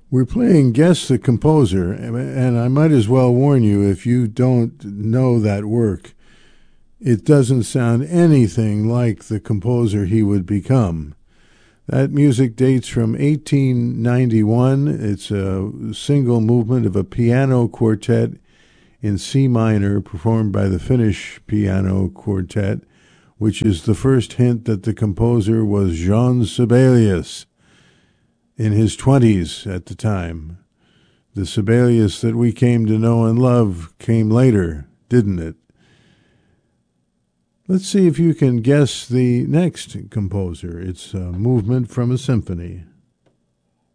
We're playing Guess the Composer, and I might as well warn you, if you don't know that work, it doesn't sound anything like the composer he would become. That music dates from 1891. It's a single movement of a piano quartet in C minor performed by the Finnish Piano Quartet, which is the first hint that the composer was Jean Sibelius in his 20s at the time. The Sibelius that we came to know and love came later, didn't it? Let's see if you can guess the next composer. It's a movement from a symphony.